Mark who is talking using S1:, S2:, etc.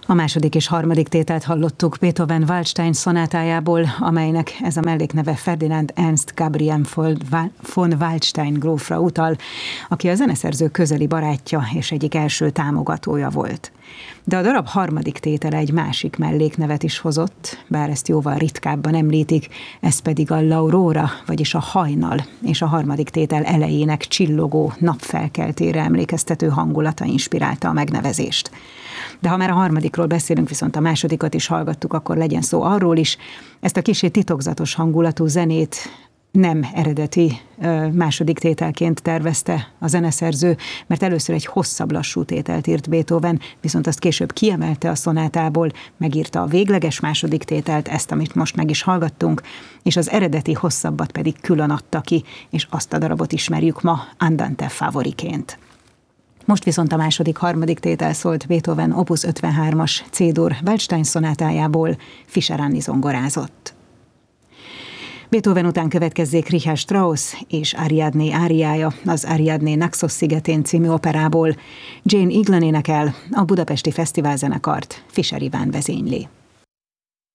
S1: A második és harmadik tételt hallottuk Beethoven Waldstein szonátájából, amelynek ez a mellékneve Ferdinand Ernst Gabriel von Waldstein grófra utal, aki a zeneszerző közeli barátja és egyik első támogatója volt. De a darab harmadik tétele egy másik melléknevet is hozott, bár ezt jóval ritkábban említik, ez pedig a L'aurora, vagyis a hajnal, és a harmadik tétel elejének csillogó napfelkeltére emlékeztető hangulata inspirálta a megnevezést. De ha már a harmadikról beszélünk, viszont a másodikat is hallgattuk, akkor legyen szó arról is. Ezt a kissé titokzatos hangulatú zenét nem eredeti második tételként tervezte a zeneszerző, mert először egy hosszabb lassú tételt írt Beethoven, viszont azt később kiemelte a szonátából, megírta a végleges második tételt, ezt, amit most meg is hallgattunk, és az eredeti hosszabbat pedig külön adta ki, és azt a darabot ismerjük ma Andante favoriként. Most viszont a második-harmadik tétel szólt Beethoven Opus 53-as C-dur Waldstein szonátájából, Fischer Anni zongorázott. Beethoven után következzék Richard Strauss és Ariadné áriája, az Ariadné Naxos szigetén című operából. Jane Eaglen énekel, a Budapesti Fesztiválzenekart Fischer Iván vezényli.